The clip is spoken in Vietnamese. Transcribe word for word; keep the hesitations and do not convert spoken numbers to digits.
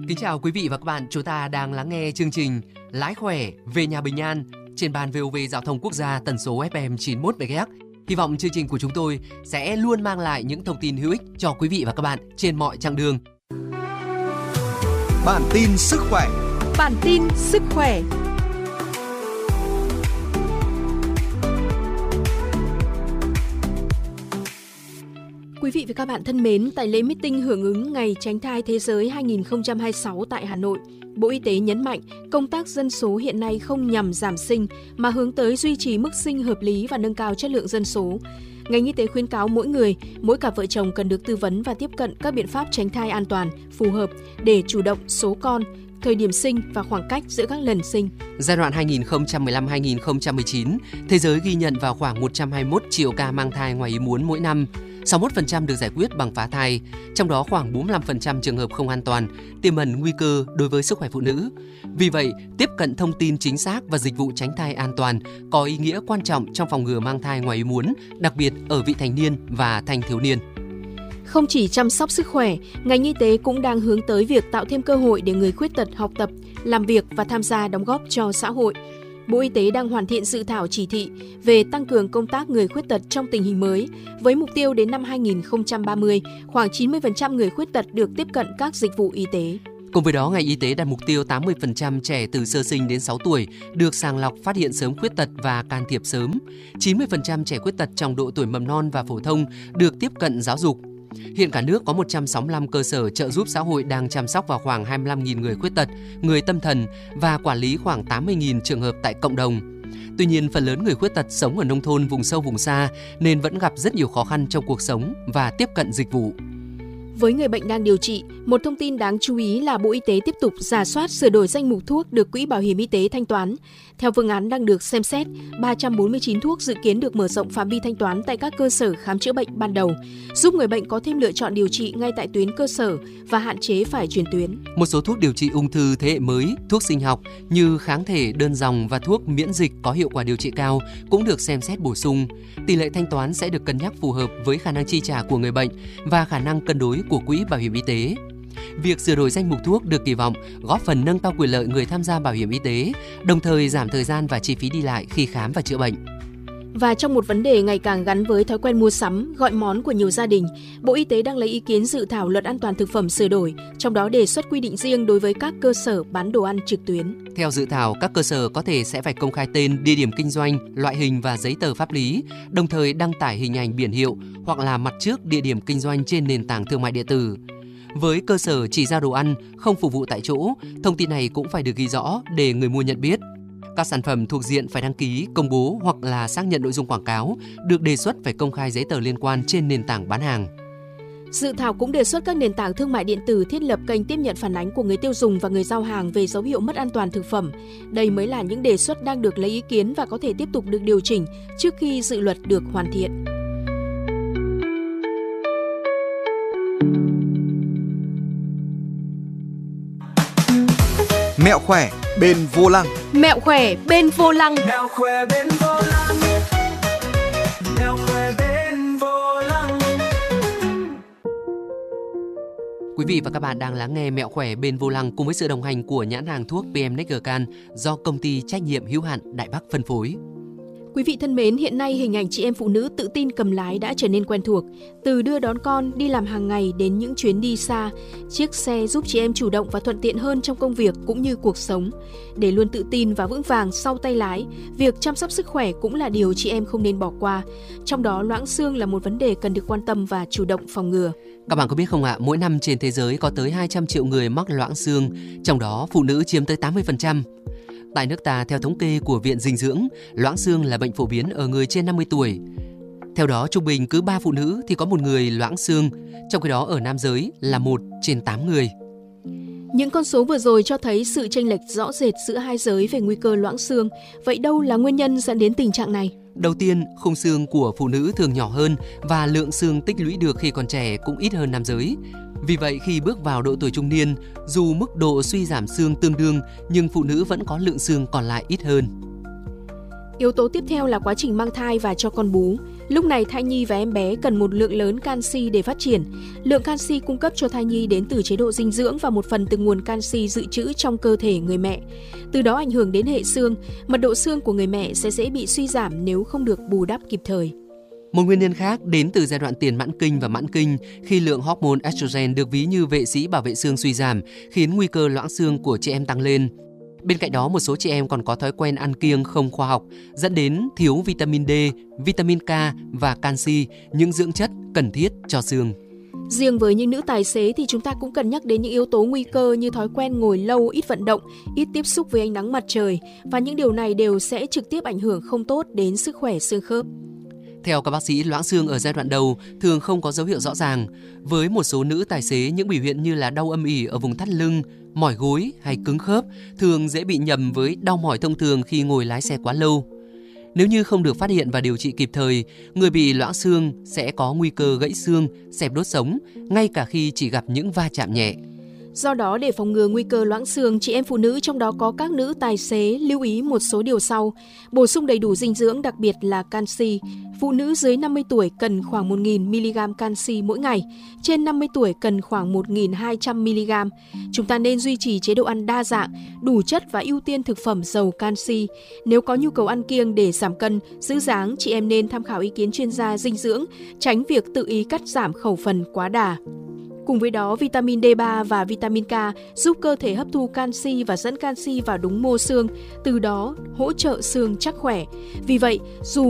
Kính chào quý vị và các bạn, chúng ta đang lắng nghe chương trình Lái khỏe về nhà bình an trên ban vê o vê Giao thông Quốc gia tần số ép em chín mươi mốt mê ga héc. Hy vọng chương trình của chúng tôi sẽ luôn mang lại những thông tin hữu ích cho quý vị và các bạn trên mọi chặng đường. Bản tin sức khỏe. Bản tin sức khỏe. Quý vị và các bạn thân mến, tại lễ meeting hưởng ứng Ngày Tránh thai Thế giới hai không hai sáu tại Hà Nội, Bộ Y tế nhấn mạnh công tác dân số hiện nay không nhằm giảm sinh mà hướng tới duy trì mức sinh hợp lý và nâng cao chất lượng dân số. Ngành y tế khuyến cáo mỗi người, mỗi cặp vợ chồng cần được tư vấn và tiếp cận các biện pháp tránh thai an toàn, phù hợp để chủ động số con, thời điểm sinh và khoảng cách giữa các lần sinh. Giai đoạn hai nghìn không trăm mười lăm đến hai nghìn không trăm mười chín, thế giới ghi nhận vào khoảng một trăm hai mươi mốt triệu ca mang thai ngoài ý muốn mỗi năm. sáu mươi mốt phần trăm được giải quyết bằng phá thai, trong đó khoảng bốn mươi lăm phần trăm trường hợp không an toàn, tiềm ẩn nguy cơ đối với sức khỏe phụ nữ. Vì vậy, tiếp cận thông tin chính xác và dịch vụ tránh thai an toàn có ý nghĩa quan trọng trong phòng ngừa mang thai ngoài ý muốn, đặc biệt ở vị thành niên và thanh thiếu niên. Không chỉ chăm sóc sức khỏe, ngành y tế cũng đang hướng tới việc tạo thêm cơ hội để người khuyết tật học tập, làm việc và tham gia đóng góp cho xã hội. Bộ Y tế đang hoàn thiện dự thảo chỉ thị về tăng cường công tác người khuyết tật trong tình hình mới, với mục tiêu đến năm hai nghìn không trăm ba mươi, khoảng chín mươi phần trăm người khuyết tật được tiếp cận các dịch vụ y tế. Cùng với đó, ngành y tế đặt mục tiêu tám mươi phần trăm trẻ từ sơ sinh đến sáu tuổi được sàng lọc phát hiện sớm khuyết tật và can thiệp sớm. chín mươi phần trăm trẻ khuyết tật trong độ tuổi mầm non và phổ thông được tiếp cận giáo dục. Hiện cả nước có một trăm sáu mươi lăm cơ sở trợ giúp xã hội đang chăm sóc vào khoảng hai mươi lăm nghìn người khuyết tật, người tâm thần và quản lý khoảng tám mươi nghìn trường hợp tại cộng đồng. Tuy nhiên, phần lớn người khuyết tật sống ở nông thôn, vùng sâu, vùng xa nên vẫn gặp rất nhiều khó khăn trong cuộc sống và tiếp cận dịch vụ. Với người bệnh đang điều trị, một thông tin đáng chú ý là Bộ Y tế tiếp tục rà soát sửa đổi danh mục thuốc được Quỹ Bảo hiểm Y tế thanh toán. Theo phương án đang được xem xét, ba trăm bốn mươi chín thuốc dự kiến được mở rộng phạm vi thanh toán tại các cơ sở khám chữa bệnh ban đầu, giúp người bệnh có thêm lựa chọn điều trị ngay tại tuyến cơ sở và hạn chế phải chuyển tuyến. Một số thuốc điều trị ung thư thế hệ mới, thuốc sinh học như kháng thể đơn dòng và thuốc miễn dịch có hiệu quả điều trị cao cũng được xem xét bổ sung. Tỷ lệ thanh toán sẽ được cân nhắc phù hợp với khả năng chi trả của người bệnh và khả năng cân đối của Quỹ Bảo hiểm Y tế. Việc sửa đổi danh mục thuốc được kỳ vọng góp phần nâng cao quyền lợi người tham gia bảo hiểm y tế, đồng thời giảm thời gian và chi phí đi lại khi khám và chữa bệnh. Và trong một vấn đề ngày càng gắn với thói quen mua sắm, gọi món của nhiều gia đình, Bộ Y tế đang lấy ý kiến dự thảo Luật An toàn thực phẩm sửa đổi, trong đó đề xuất quy định riêng đối với các cơ sở bán đồ ăn trực tuyến. Theo dự thảo, các cơ sở có thể sẽ phải công khai tên, địa điểm kinh doanh, loại hình và giấy tờ pháp lý, đồng thời đăng tải hình ảnh biển hiệu hoặc là mặt trước địa điểm kinh doanh trên nền tảng thương mại điện tử. Với cơ sở chỉ giao đồ ăn, không phục vụ tại chỗ, thông tin này cũng phải được ghi rõ để người mua nhận biết. Các sản phẩm thuộc diện phải đăng ký, công bố hoặc là xác nhận nội dung quảng cáo, được đề xuất phải công khai giấy tờ liên quan trên nền tảng bán hàng. Dự thảo cũng đề xuất các nền tảng thương mại điện tử thiết lập kênh tiếp nhận phản ánh của người tiêu dùng và người giao hàng về dấu hiệu mất an toàn thực phẩm. Đây mới là những đề xuất đang được lấy ý kiến và có thể tiếp tục được điều chỉnh trước khi dự luật được hoàn thiện. Mẹo khỏe bên vô lăng. Mẹo khỏe bên vô lăng. Mẹo khỏe bên vô lăng. Mẹo khỏe bên vô lăng. Quý vị và các bạn đang lắng nghe Mẹo khỏe bên vô lăng cùng với sự đồng hành của nhãn hàng thuốc pê em Necgercan do công ty trách nhiệm hữu hạn Đại Bắc phân phối. Quý vị thân mến, hiện nay hình ảnh chị em phụ nữ tự tin cầm lái đã trở nên quen thuộc. Từ đưa đón con, đi làm hàng ngày đến những chuyến đi xa, chiếc xe giúp chị em chủ động và thuận tiện hơn trong công việc cũng như cuộc sống. Để luôn tự tin và vững vàng sau tay lái, việc chăm sóc sức khỏe cũng là điều chị em không nên bỏ qua. Trong đó, loãng xương là một vấn đề cần được quan tâm và chủ động phòng ngừa. Các bạn có biết không ạ, mỗi năm trên thế giới có tới hai trăm triệu người mắc loãng xương, trong đó phụ nữ chiếm tới tám mươi phần trăm. Tại nước ta, theo thống kê của Viện Dinh dưỡng, loãng xương là bệnh phổ biến ở người trên năm mươi tuổi. Theo đó, trung bình cứ ba phụ nữ thì có một người loãng xương, trong khi đó ở nam giới là một trên tám người. Những con số vừa rồi cho thấy sự chênh lệch rõ rệt giữa hai giới về nguy cơ loãng xương. Vậy đâu là nguyên nhân dẫn đến tình trạng này? Đầu tiên, khung xương của phụ nữ thường nhỏ hơn và lượng xương tích lũy được khi còn trẻ cũng ít hơn nam giới. Vì vậy, khi bước vào độ tuổi trung niên, dù mức độ suy giảm xương tương đương, nhưng phụ nữ vẫn có lượng xương còn lại ít hơn. Yếu tố tiếp theo là quá trình mang thai và cho con bú. Lúc này thai nhi và em bé cần một lượng lớn canxi để phát triển. Lượng canxi cung cấp cho thai nhi đến từ chế độ dinh dưỡng và một phần từ nguồn canxi dự trữ trong cơ thể người mẹ. Từ đó ảnh hưởng đến hệ xương, mật độ xương của người mẹ sẽ dễ bị suy giảm nếu không được bù đắp kịp thời. Một nguyên nhân khác đến từ giai đoạn tiền mãn kinh và mãn kinh, khi lượng hormone estrogen được ví như vệ sĩ bảo vệ xương suy giảm, khiến nguy cơ loãng xương của chị em tăng lên. Bên cạnh đó, một số chị em còn có thói quen ăn kiêng không khoa học, dẫn đến thiếu vitamin D, vitamin K và canxi, những dưỡng chất cần thiết cho xương. Riêng với những nữ tài xế thì chúng ta cũng cần nhắc đến những yếu tố nguy cơ như thói quen ngồi lâu, ít vận động, ít tiếp xúc với ánh nắng mặt trời, và những điều này đều sẽ trực tiếp ảnh hưởng không tốt đến sức khỏe xương khớp. Theo các bác sĩ, loãng xương ở giai đoạn đầu thường không có dấu hiệu rõ ràng. Với một số nữ tài xế, những biểu hiện như là đau âm ỉ ở vùng thắt lưng, mỏi gối hay cứng khớp thường dễ bị nhầm với đau mỏi thông thường khi ngồi lái xe quá lâu. Nếu như không được phát hiện và điều trị kịp thời, người bị loãng xương sẽ có nguy cơ gãy xương, xẹp đốt sống, ngay cả khi chỉ gặp những va chạm nhẹ. Do đó, để phòng ngừa nguy cơ loãng xương, chị em phụ nữ, trong đó có các nữ tài xế, lưu ý một số điều sau. Bổ sung đầy đủ dinh dưỡng, đặc biệt là canxi. Phụ nữ dưới năm mươi tuổi cần khoảng một nghìn mi-li-gam canxi mỗi ngày, trên năm mươi tuổi cần khoảng một nghìn hai trăm mi-li-gam. Chúng ta nên duy trì chế độ ăn đa dạng, đủ chất và ưu tiên thực phẩm giàu canxi. Nếu có nhu cầu ăn kiêng để giảm cân, giữ dáng, chị em nên tham khảo ý kiến chuyên gia dinh dưỡng, tránh việc tự ý cắt giảm khẩu phần quá đà. Cùng với đó, vitamin D ba và vitamin K giúp cơ thể hấp thu canxi và dẫn canxi vào đúng mô xương, từ đó hỗ trợ xương chắc khỏe. Vì vậy, dù